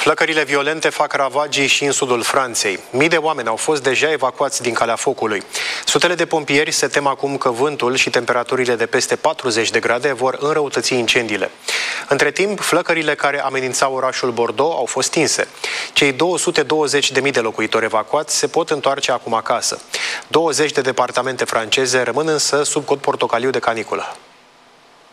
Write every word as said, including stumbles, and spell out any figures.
Flăcările violente fac ravagii și în sudul Franței. Mii de oameni au fost deja evacuați din calea focului. Sutele de pompieri se tem acum că vântul și temperaturile de peste patruzeci de grade vor înrăutăți incendiile. Între timp, flăcările care amenințau orașul Bordeaux au fost stinse. Cei două sute douăzeci de mii de locuitori evacuați se pot întoarce acum acasă. douăzeci de departamente franceze rămân însă sub cod portocaliu de caniculă.